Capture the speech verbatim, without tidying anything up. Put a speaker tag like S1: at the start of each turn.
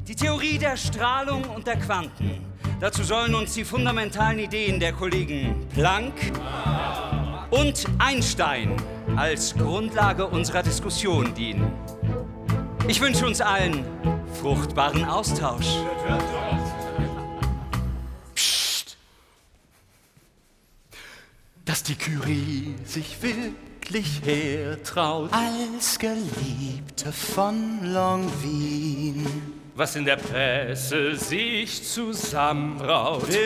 S1: Die Theorie der Strahlung und der Quanten. Dazu sollen uns die fundamentalen Ideen der Kollegen Planck und Einstein als Grundlage unserer Diskussion dienen. Ich wünsche uns allen fruchtbaren Austausch.
S2: Psst. Dass die Curie sich wirklich hertraut als Geliebte von Longines.
S3: Was in der Presse sich zusammenbraut.